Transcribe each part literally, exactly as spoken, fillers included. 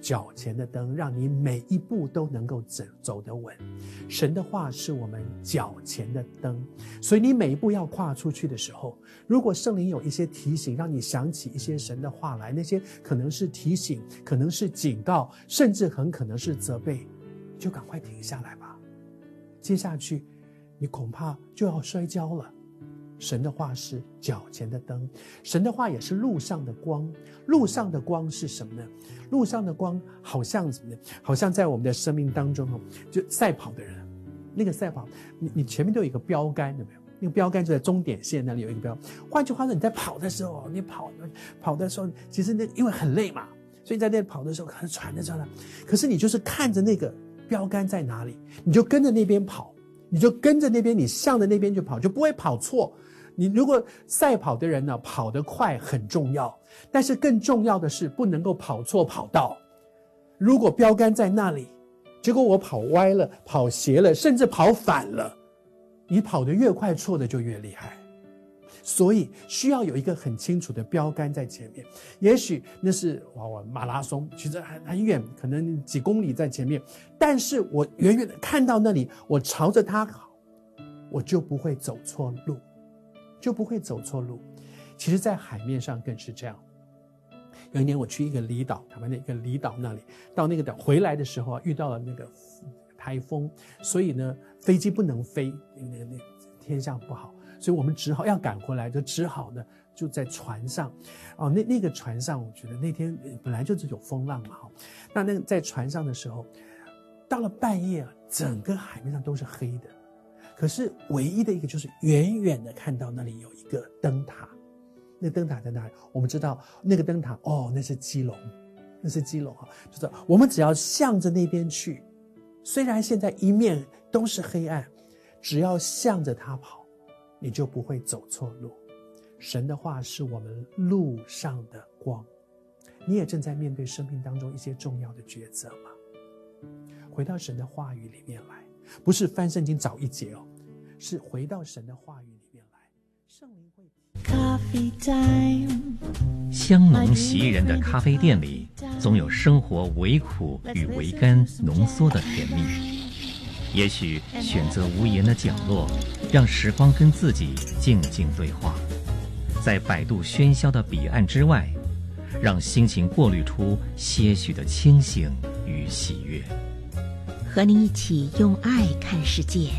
脚前的灯，让你每一步都能够走走得稳。神的话是我们脚前的灯，所以你每一步要跨出去的时候，如果圣灵有一些提醒，让你想起一些神的话来，那些可能是提醒，可能是警告，甚至很可能是责备，就赶快停下来吧。接下去你恐怕就要摔跤了。神的话是脚前的灯，神的话也是路上的光。路上的光是什么呢？路上的光好像什么呢？好像在我们的生命当中，就赛跑的人，那个赛跑，你你前面都有一个标杆，有没有？那个标杆就在终点线那里有一个标。换句话说，你在跑的时候，你跑跑的时候，其实那因为很累嘛，所以在那跑的时候可能喘着喘着，可是你就是看着那个标杆在哪里，你就跟着那边跑，你就跟着那边，你向着那边去跑，就不会跑错。你如果赛跑的人呢，跑得快很重要，但是更重要的是不能够跑错跑道。如果标杆在那里，结果我跑歪了，跑斜了，甚至跑反了，你跑得越快，错的就越厉害。所以需要有一个很清楚的标杆在前面。也许那是哇马拉松，其实很很远，可能几公里在前面，但是我远远的看到那里，我朝着它跑，我就不会走错路。就不会走错路。其实在海面上更是这样。有一年我去一个离岛，台湾的一个离岛那里，到那个岛回来的时候遇到了那个台风，所以呢飞机不能飞，那个那天象不好，所以我们只好要赶回来，就只好呢就在船上。哦，那那个船上，我觉得那天本来就是有风浪嘛，那那个在船上的时候，到了半夜啊，整个海面上都是黑的。可是唯一的一个就是远远的看到那里有一个灯塔，那灯塔在哪里？我们知道那个灯塔，哦，那是基隆，那是基隆啊，就是我们只要向着那边去，虽然现在一面都是黑暗，只要向着它跑，你就不会走错路。神的话是我们路上的光。你也正在面对生命当中一些重要的抉择吗？回到神的话语里面来，不是翻圣经找一节哦，是回到神的话语里面来。圣灵会 Coffee time， 香浓袭人的咖啡店里，总有生活微苦与微甘浓缩的甜蜜。也许选择无言的角落，让时光跟自己静静对话，在百度喧嚣的彼岸之外，让心情过滤出些许的清醒与喜悦。 和你一起用爱看世界。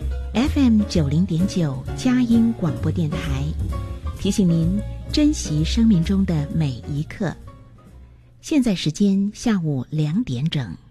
F M 九零点九佳音广播电台，提醒您珍惜生命中的每一刻。现在时间下午两点整。